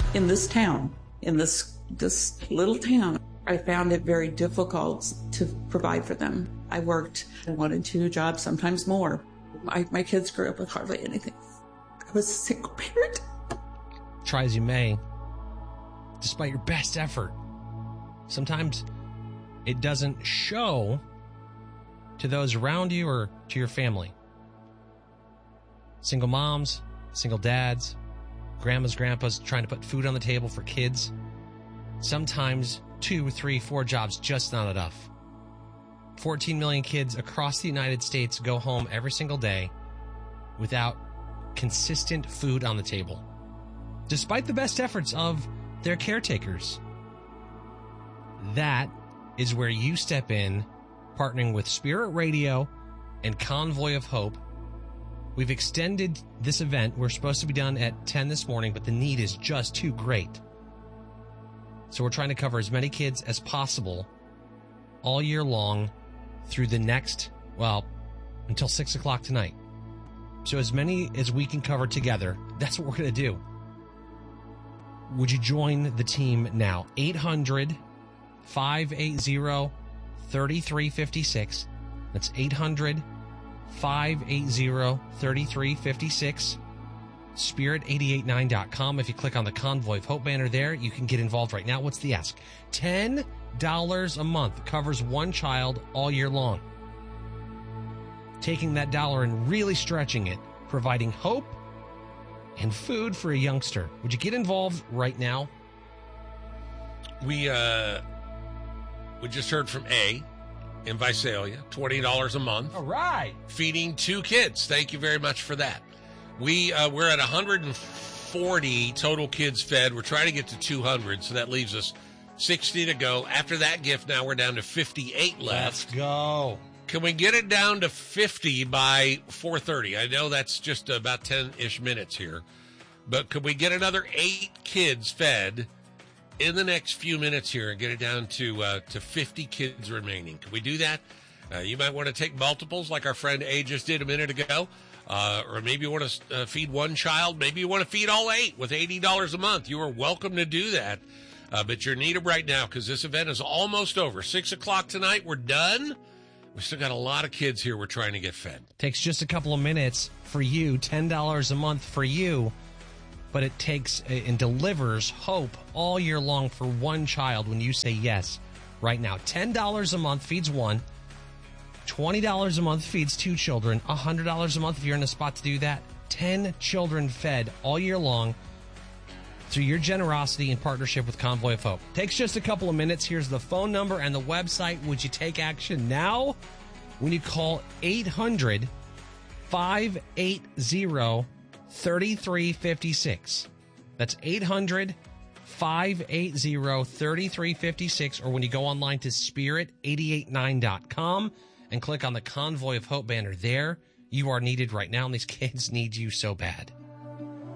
In this town, in this little town, I found it very difficult to provide for them. I worked 1 and 2 jobs, sometimes more. My kids grew up with hardly anything. I was a single parent. Try as you may, despite your best effort, sometimes it doesn't show to those around you or to your family. Single moms, single dads, grandmas, grandpas trying to put food on the table for kids. Sometimes 2, 3, 4 jobs just not enough. 14 million kids across the United States go home every single day without consistent food on the table, despite the best efforts of their caretakers. That is where you step in, partnering with Spirit Radio and Convoy of Hope. We've extended this event. We're supposed to be done at 10 this morning, but the need is just too great. So we're trying to cover as many kids as possible all year long through the next, until 6 o'clock tonight. So as many as we can cover together, that's what we're going to do. Would you join the team now? 800-580-3356. That's 800-580-3356. Spirit889.com. If you click on the Convoy of Hope banner there, you can get involved right now. What's the ask? $10 a month covers one child all year long. Taking that dollar and really stretching it, providing hope and food for a youngster. Would you get involved right now? We just heard from A in Visalia, $20 a month. All right. Feeding 2 kids. Thank you very much for that. We're at 140 total kids fed. We're trying to get to 200, so that leaves us 60 to go. After that gift, now we're down to 58 left. Let's go. Can we get it down to 50 by 4:30? I know that's just about 10-ish minutes here, but could we get another 8 kids fed in the next few minutes here and get it down to 50 kids remaining? Can we do that? You might want to take multiples like our friend A just did a minute ago. Or maybe you want to feed one child. Maybe you want to feed all 8 with $80 a month. You are welcome to do that. But you're needed right now because this event is almost over. 6 o'clock tonight, we're done. We still got a lot of kids here we're trying to get fed. Takes just a couple of minutes for you, $10 a month for you. But it takes and delivers hope all year long for one child when you say yes right now. $10 a month feeds one. $20 a month feeds 2 children. $100 a month if you're in a spot to do that. 10 children fed all year long through your generosity in partnership with Convoy of Hope. Takes just a couple of minutes. Here's the phone number and the website. Would you take action now? When you call 800-580-3356. That's 800-580-3356. Or when you go online to spirit889.com. and click on the Convoy of Hope banner there. You are needed right now, and these kids need you so bad.